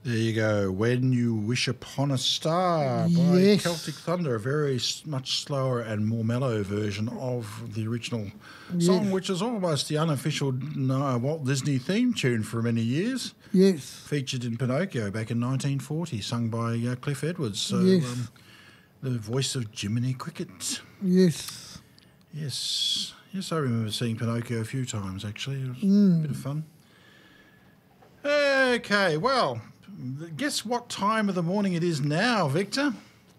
There you go. When You Wish Upon a Star by Yes. Celtic Thunder, a very much slower and more mellow version of the original song, Yes. which is almost the unofficial Walt Disney theme tune for many years. Yes. Featured in Pinocchio back in 1940, sung by Cliff Edwards. So, Yes. the voice of Jiminy Cricket. Yes. Yes. Yes, I remember seeing Pinocchio a few times, actually. It was a bit of fun. Okay, well, guess what time of the morning it is now, Victor?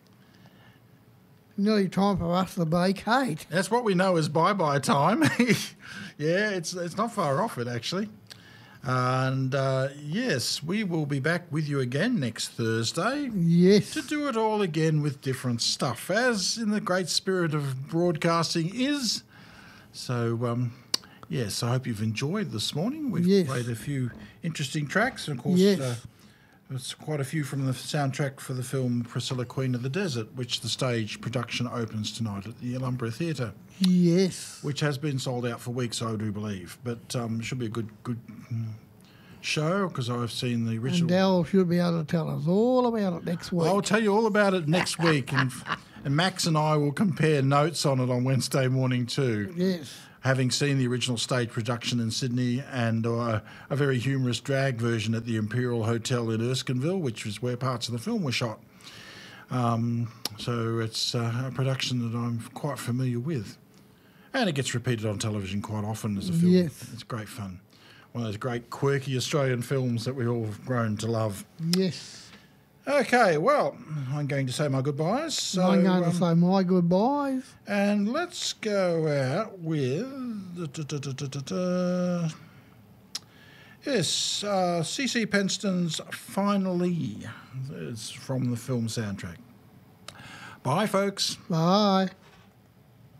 Nearly time for us to vacate. That's what we know as bye-bye time. Yeah, it's not far off it, actually. And, yes, we will be back with you again next Thursday Yes. to do it all again with different stuff, as in the great spirit of broadcasting is. So, yes, I hope you've enjoyed this morning. We've Yes. played a few interesting tracks, and of course, Yes. it's quite a few from the soundtrack for the film Priscilla, Queen of the Desert, which the stage production opens tonight at the Alumbra Theatre, Yes. which has been sold out for weeks, I do believe. But it should be a good show, because I've seen the And original. Dal should be able to tell us all about it next week. I'll tell you all about it next week, and Max and I will compare notes on it on Wednesday morning too. Yes. Having seen the original stage production in Sydney and a very humorous drag version at the Imperial Hotel in Erskineville, which was where parts of the film were shot. So it's a production that I'm quite familiar with. And it gets repeated on television quite often as a film. Yes. It's great fun. One of those great quirky Australian films that we've all grown to love. Yes. Okay, well, I'm going to say my goodbyes. So, I'm going to say my goodbyes. and let's go out with yes, C.C. Penston's "Finally." It's from the film soundtrack. Bye, folks. Bye.